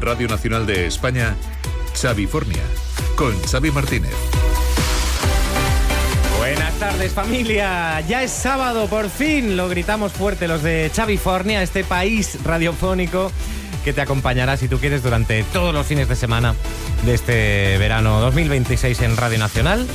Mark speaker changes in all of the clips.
Speaker 1: Radio Nacional de España, Xavifornia, con Xavi Martínez.
Speaker 2: Buenas tardes, familia. Ya es sábado, por fin. Lo gritamos fuerte los de Xavifornia, este país radiofónico que te acompañará, si tú quieres, durante todos los fines de semana de este verano 2026 en Radio Nacional.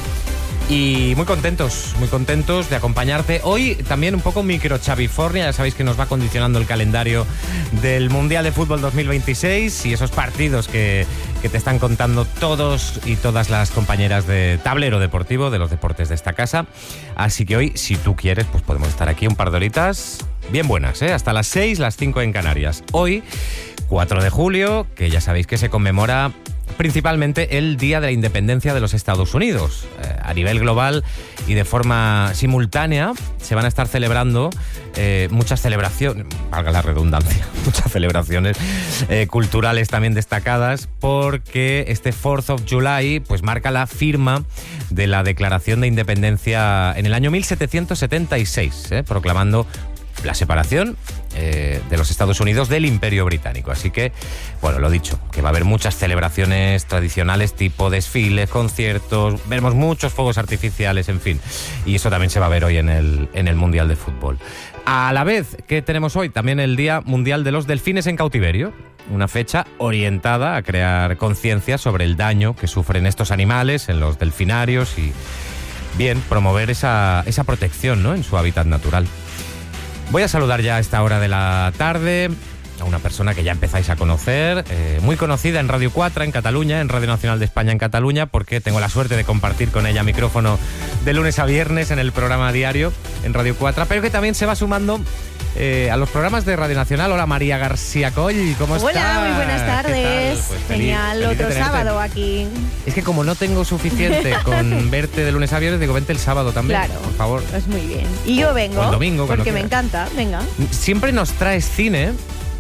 Speaker 2: Y muy contentos de acompañarte. Hoy también un poco micro Xavifornia, ya sabéis que nos va condicionando el calendario del Mundial de Fútbol 2026 y esos partidos que te están contando todos y todas las compañeras de Tablero Deportivo, de los deportes de esta casa. Así que hoy, si tú quieres, pues podemos estar aquí un par de horitas bien buenas, hasta las 6, las 5 en Canarias. Hoy, 4 de julio, que ya sabéis que se conmemora principalmente el Día de la Independencia de los Estados Unidos. A nivel global y de forma simultánea se van a estar celebrando muchas celebraciones, valga la redundancia, muchas celebraciones culturales también destacadas, porque este 4th of July pues marca la firma de la Declaración de Independencia en el año 1776, proclamando la separación de los Estados Unidos del Imperio Británico. Así que, bueno, lo dicho, que va a haber muchas celebraciones tradicionales tipo desfiles, conciertos, veremos muchos fuegos artificiales, en fin. Y eso también se va a ver hoy en el Mundial de Fútbol. A la vez que tenemos hoy también el Día Mundial de los Delfines en Cautiverio, una fecha orientada a crear conciencia sobre el daño que sufren estos animales en los delfinarios y, bien, promover esa protección, ¿no?, en su hábitat natural. Voy a saludar ya a esta hora de la tarde a una persona que ya empezáis a conocer, muy conocida en Radio 4 en Cataluña, en Radio Nacional de España en Cataluña, porque tengo la suerte de compartir con ella micrófono de lunes a viernes en el programa diario en Radio 4, pero que también se va sumando a los programas de Radio Nacional. Hola, María García Coll, ¿cómo estás?
Speaker 3: Hola, muy buenas tardes.
Speaker 2: Pues
Speaker 3: genial,
Speaker 2: feliz
Speaker 3: otro sábado aquí.
Speaker 2: Es que como no tengo suficiente con verte de lunes a viernes, digo, vente el sábado también,
Speaker 3: claro,
Speaker 2: por favor.
Speaker 3: Pues muy bien. Y yo vengo,
Speaker 2: el domingo,
Speaker 3: porque me encanta, venga.
Speaker 2: Siempre nos traes cine,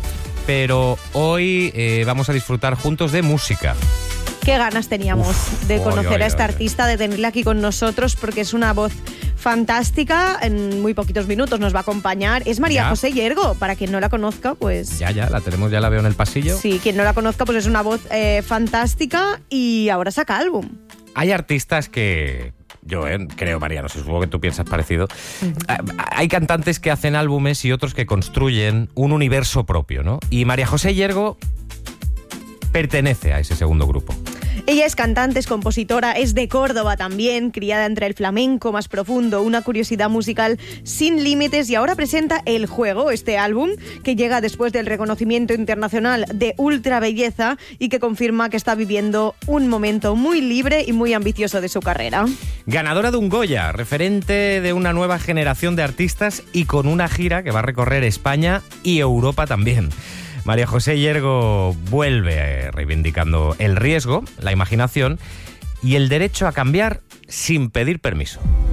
Speaker 2: pero hoy vamos a disfrutar juntos de música.
Speaker 3: Qué ganas teníamos de conocer a esta artista, de tenerla aquí con nosotros, porque es una voz fantástica. En muy poquitos minutos nos va a acompañar. Es María José Yergo, para quien no la conozca, pues...
Speaker 2: Ya la tenemos, ya la veo en el pasillo.
Speaker 3: Sí, quien no la conozca, pues es una voz fantástica y ahora saca álbum.
Speaker 2: Hay artistas que... Yo creo, María, no sé, supongo que tú piensas parecido. Hay cantantes que hacen álbumes y otros que construyen un universo propio, ¿no? Y María José Yergo pertenece a ese segundo grupo.
Speaker 3: Ella es cantante, es compositora, es de Córdoba también, criada entre el flamenco más profundo, una curiosidad musical sin límites, y ahora presenta El Juego, este álbum que llega después del reconocimiento internacional de Ultra Belleza y que confirma que está viviendo un momento muy libre y muy ambicioso de su carrera.
Speaker 2: Ganadora de un Goya, referente de una nueva generación de artistas y con una gira que va a recorrer España y Europa también. María José Yergo vuelve reivindicando el riesgo, la imaginación y el derecho a cambiar sin pedir permiso.